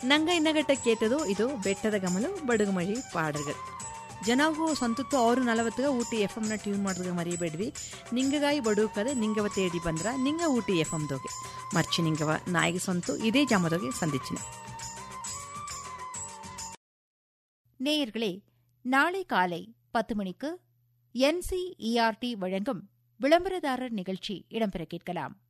ನಂಗ ಇನ್ನಗಟ್ಟ ಕೇತದು ಇದು ಬೆಟ್ಟದ ಗಮಲು ಬಡುಗುಮಳಿ ಪಾಡಗಳು ಜನಾಗೂ ಸಂತತ್ತು 6:40 ಊಟಿ ಎಫ್ಎಂನ ಟ್ಯೂನ್ ಮಾಡಿದಾಗ ಮರಿಬೇಡ್ರಿ. ನಿಂಗಗಾಯಿ ಬಡುಕದೆ ನಿಂಗವ ತೇಡಿ ಬಂದ್ರ ನಿಂಗ ಊಟಿ ಎಫ್ಎಂದೋಗೆ ಮರ್ಚಿ ನಿಂಗವ ನಾಯಿಗೆ ಸಂತು ಇದೇ ಜಾಮದೋಗೆ ಸಂದಿಚ್ಚಿನ. நேயர்களே, நாளை காலை 10 மணிக்கு NCERT வழங்கும் விளம்பரதாரர் நிகழ்ச்சி இடம்பெற கேட்கலாம்.